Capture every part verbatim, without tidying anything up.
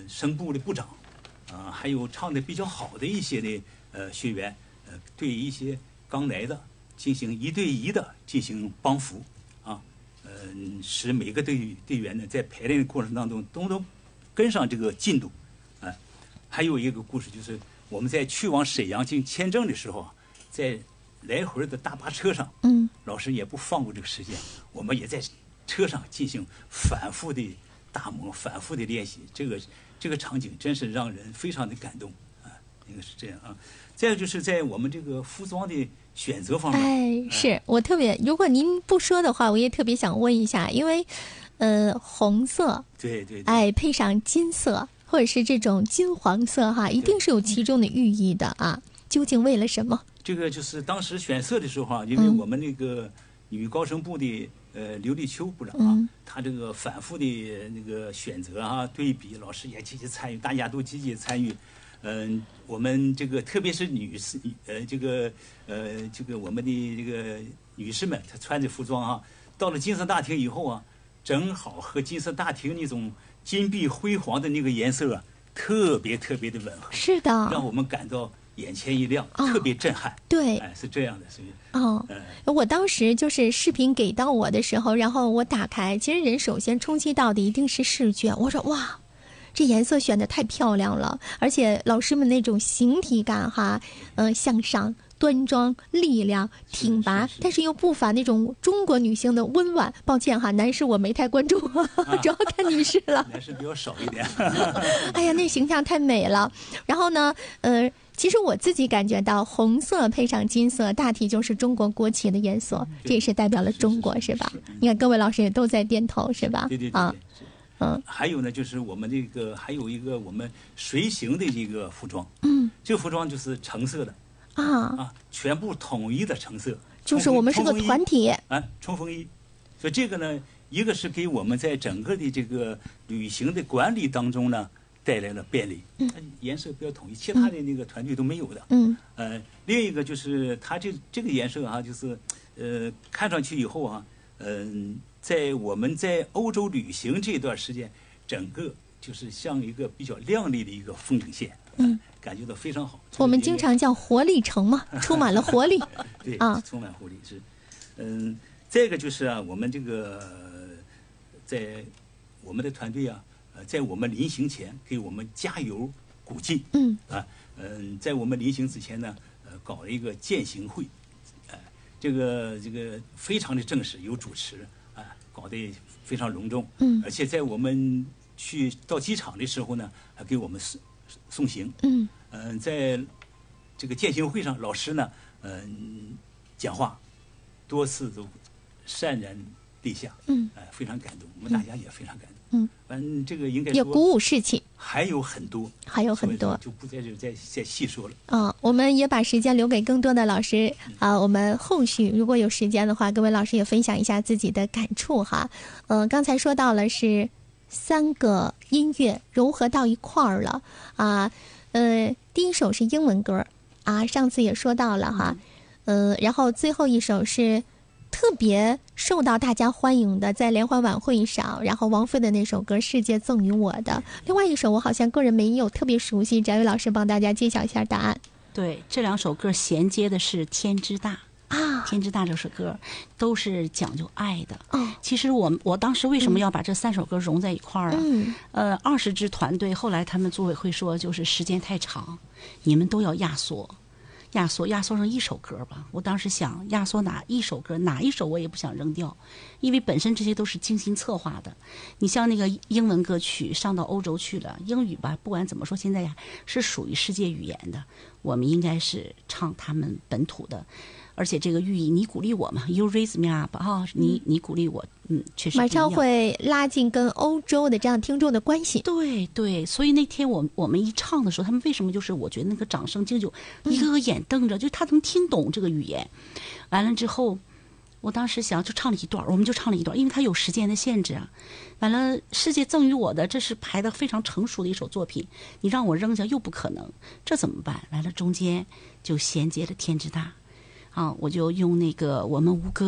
声部的部长，啊、呃，还有唱的比较好的一些的呃学员，呃，对一些刚来的进行一对一的进行帮扶，啊，嗯、呃，使每个队队员呢在排练的过程当中都能跟上这个进度，啊、呃，还有一个故事就是我们在去往沈阳进签证的时候啊，在来回的大巴车上， 嗯， 老师也不放过这个时间，我们也在车上进行反复的打磨、反复的练习。这个这个场景真是让人非常的感动啊！应该是这样啊。再有就是在我们这个服装的选择方面， 哎，是我特别，如果您不说的话，我也特别想问一下，因为呃，红色， 对对， 哎，配上金色或者是这种金黄色哈，一定是有其中的寓意的啊。究竟为了什么？ 这个就是当时选色的时候啊，因为我们那个女高声部的呃刘立秋部长啊， 嗯、 他这个反复的那个选择啊、对比，老师也积极参与，大家都积极参与。嗯、呃，我们这个特别是女士，呃，这个呃，这个我们的这个女士们，她穿着服装啊，到了金色大厅以后啊，正好和金色大厅那种金碧辉煌的那个颜色啊，特别特别的吻合。 是的， 让我们感到眼前一亮， 哦、 特别震撼。 对， 哎，是这样的，所以哦、 呃， 我当时就是视频给到我的时候，然后我打开，其实人首先冲击到的一定是视觉。我说哇，这颜色选的太漂亮了，而且老师们那种形体感哈，嗯、呃，向上。端庄、力量、挺拔， 是是是但是又不乏那种中国女性的温婉。抱歉哈，男士我没太关注，啊、主要看女士了。 男士比较少一点。 哎呀，那形象太美了。然后呢，呃，其实我自己感觉到红色配上金色，大体就是中国国旗的颜色，这也是代表了中国， 是, 是, 是, 是吧？你看各位老师也都在点头，是吧？ 对对对对。 啊嗯，还有呢，就是我们这个还有一个我们随行的这个服装， 嗯， 这个服装就是橙色的。 啊啊，全部统一的橙色， 就是我们是个团体啊，冲锋衣。所以这个呢，一个是给我们在整个的这个旅行的管理当中呢带来了便利， 嗯， 颜色比较统一，其他的那个团队都没有的， 嗯， 呃，另一个就是它这这个颜色啊，就是呃，看上去以后啊，嗯、呃，在我们在欧洲旅行这段时间，整个就是像一个比较亮丽的一个风筝线， 嗯。 感觉到非常好。 我们经常叫活力城嘛，充满了活力。 对啊， 充满活力是。嗯，再一个就是啊，我们这个在我们的团队啊，呃，在我们临行前给我们加油鼓劲。 嗯。 啊，嗯，在我们临行之前呢，呃，搞了一个践行会，呃，这个这个非常的正式，有主持啊，搞得非常隆重。 嗯。 而且在我们去到机场的时候呢，还给我们送送行。 嗯。 嗯、呃，在这个践行会上，老师呢，嗯、呃，讲话多次都潸然泪下， 嗯， 哎、呃，非常感动，我们大家也非常感动， 嗯， 反正这个应该也鼓舞士气， 还有很多， 还有很多， 就不在这再再细说了。 啊、哦，我们也把时间留给更多的老师啊、呃，我们后续如果有时间的话，各位老师也分享一下自己的感触哈。嗯、呃，刚才说到了是三个音乐糅合到一块儿了啊。呃，第一首是英文歌啊，上次也说到了哈，呃，然后最后一首是特别受到大家欢迎的，在联欢晚会上，然后王菲的那首歌《世界赠予我的》，另外一首我好像个人没有特别熟悉，翟伟老师帮大家揭晓一下答案。 对，这两首歌衔接的是《天之大》。 啊， 天之大这首歌都是讲究爱的。 哦， 其实我我当时为什么要把这三首歌融在一块儿啊？ 嗯， 呃，二十支团队，后来他们组委会说，就是时间太长，你们都要压缩，压缩压缩成一首歌吧。我当时想，压缩哪一首歌，哪一首我也不想扔掉，因为本身这些都是精心策划的。你像那个英文歌曲上到欧洲去了，英语吧，不管怎么说，现在呀是属于世界语言的，我们应该是唱他们本土的。而且这个寓意，你鼓励我嘛 ，You raise me up 啊，你你鼓励我，嗯，确实马上会拉近跟欧洲的这样听众的关系。 对对，所以那天我我们一唱的时候，他们为什么就是我觉得那个掌声经就一个个眼瞪着，嗯、就他能听懂这个语言。完了之后，我当时想就唱了一段，我们就唱了一段，因为它有时间的限制啊。完了，世界赠予我的，这是排的非常成熟的一首作品，你让我扔下又不可能，这怎么办？完了，中间就衔接了天之大。啊，我就用那个我们吴歌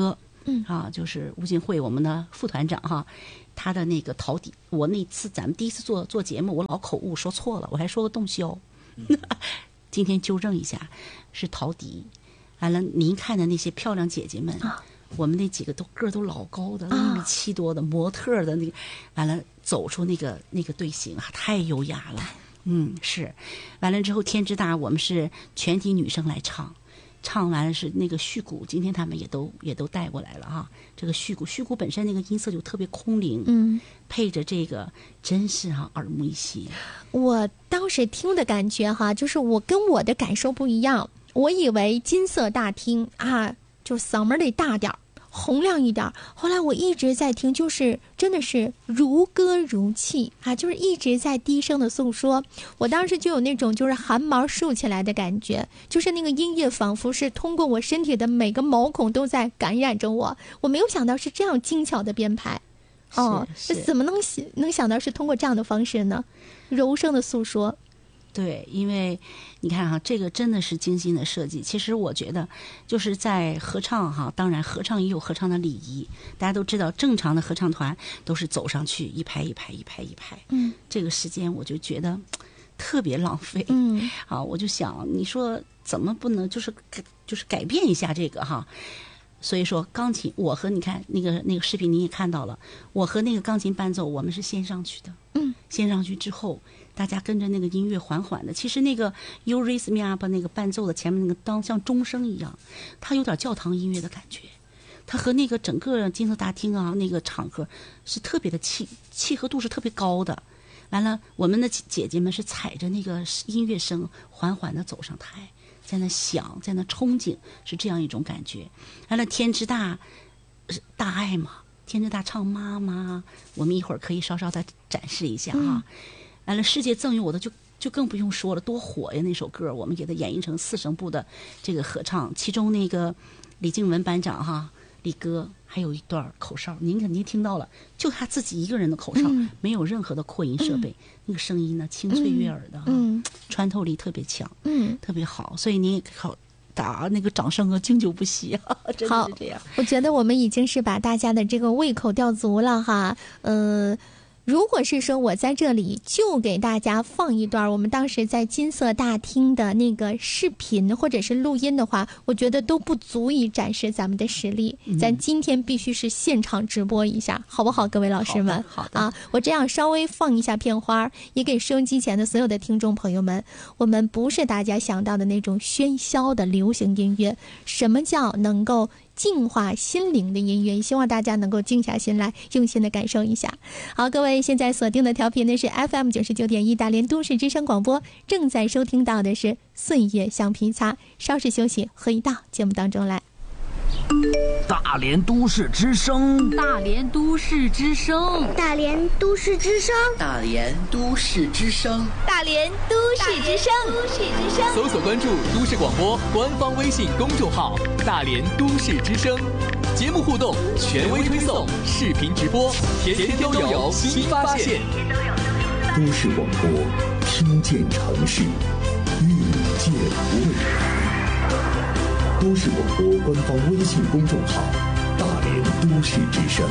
嗯啊，就是吴金慧我们的副团长哈，他的那个陶笛，我那次咱们第一次做做节目，我老口误说错了，我还说个洞箫，嗯、今天纠正一下，是陶笛。完了，您看的那些漂亮姐姐们。啊我们那几个都个儿都老高的，一米七多的模特的那个，完了走出那个那个队形啊，太优雅了。嗯，是。完了之后，天之大，我们是全体女生来唱，唱完了是那个续鼓，今天他们也都也都带过来了哈。这个续鼓，续鼓本身那个音色就特别空灵，嗯，配着这个真是哈、啊、耳目一新。 我当时听的感觉哈，就是我跟我的感受不一样，我以为金色大厅啊。就嗓门得大点儿，洪亮一点。后来我一直在听，就是真的是如歌如泣啊，就是一直在低声的诉说。我当时就有那种就是汗毛竖起来的感觉，就是那个音乐仿佛是通过我身体的每个毛孔都在感染着我。我没有想到是这样精巧的编排，哦，怎么能能想到是通过这样的方式呢？柔声的诉说。 对，因为你看哈，这个真的是精心的设计。其实我觉得，就是在合唱哈，当然合唱也有合唱的礼仪。大家都知道，正常的合唱团都是走上去一排一排一排一排。嗯，这个时间我就觉得特别浪费。嗯，啊，我就想，你说怎么不能就是就是改变一下这个哈？所以说，钢琴，我和你看那个那个视频你也看到了，我和那个钢琴伴奏，我们是先上去的。嗯，先上去之后。大家跟着那个音乐缓缓的，其实那个 Eurythmia 把那个伴奏的前面那个当像钟声一样，它有点教堂音乐的感觉，它和那个整个金色大厅啊那个场合是特别的契契合度是特别高的。完了，我们的姐姐们是踩着那个音乐声缓缓的走上台，在那想，在那憧憬，是这样一种感觉。完了，天之大，大爱嘛，天之大唱妈妈，我们一会儿可以稍稍再展示一下哈。嗯完了，世界赠予我的就就更不用说了，多火呀！那首歌我们给它演绎成四声部的这个合唱，其中那个李静文班长哈，李哥还有一段口哨，您肯定听到了，就他自己一个人的口哨，嗯、没有任何的扩音设备，嗯、那个声音呢清脆悦耳的，嗯，穿透力特别强，嗯，特别好，所以您也好打那个掌声啊，经久不息啊，真的是这样。 我觉得我们已经是把大家的这个胃口吊足了哈，呃。如果是说我在这里就给大家放一段我们当时在金色大厅的那个视频或者是录音的话，我觉得都不足以展示咱们的实力。嗯、咱今天必须是现场直播一下，好不好，各位老师们？ 好的，好的啊，我这样稍微放一下片花，也给收音机前的所有的听众朋友们，我们不是大家想到的那种喧嚣的流行音乐，什么叫能够净化心灵的音乐，也希望大家能够静下心来用心的感受一下。好，各位现在锁定的调频呢是 F M 九十九点一大连都市之声广播，正在收听到的是岁月橡皮擦，稍事休息回到节目当中来。 大连都市之声， 大连都市之声， 大连都市之声， 大连都市之声， 大连都市之声，都市之声。 搜索关注都市广播官方微信公众号“大连都市之声”，节目互动、权威推送、视频直播，天天都有新发现。 都市广播，听见城市，遇见未来。都市广播官方微信公众号“大连都市之声”。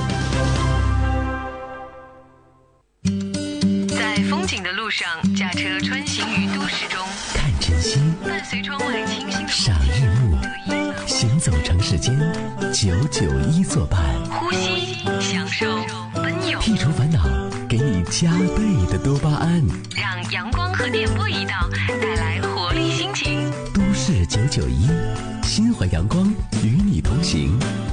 在风景的路上，驾车穿行于都市中， 看晨曦， 伴随窗外清新的赏日暮，行走城市间，九九一作伴， 呼吸，享受，奔涌， 剔除烦恼，给你加倍的多巴胺， 让阳光和电波一道，带来活力心情。 都市九九一。心怀阳光，与你同行。